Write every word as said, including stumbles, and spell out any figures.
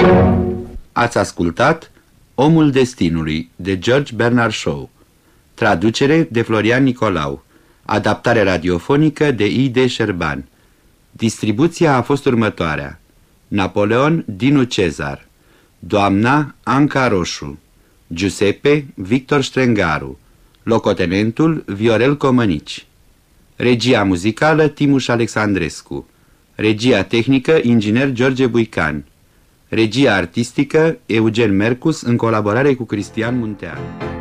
Ați ascultat Omul Destinului de George Bernard Shaw, traducere de Florian Nicolau, adaptare radiofonică de I D Șerban. Distribuția a fost următoarea: Napoleon Dinu Cezar, doamna Anca Roșu, Giuseppe Victor Strengaru, locotenentul Viorel Comănici. Regia muzicală Timuș Alexandrescu, regia tehnică inginer George Buican, regia artistică Eugen Mercus în colaborare cu Cristian Munteanu.